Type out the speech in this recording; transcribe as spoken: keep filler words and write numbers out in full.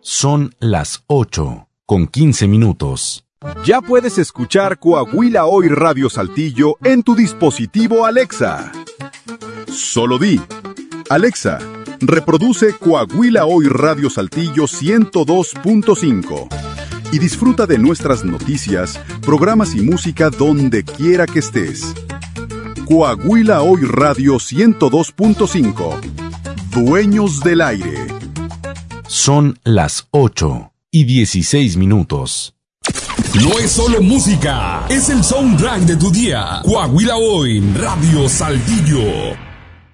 Son las ocho, con quince minutos. Ya puedes escuchar Coahuila Hoy Radio Saltillo en tu dispositivo Alexa. Solo di: Alexa, reproduce Coahuila Hoy Radio Saltillo ciento dos punto cinco y disfruta de nuestras noticias, programas y música donde quiera que estés. Coahuila Hoy Radio ciento dos punto cinco. Dueños del aire. Son las ocho y dieciséis minutos. No es solo música, es el soundtrack de tu día. Coahuila Hoy Radio Saltillo.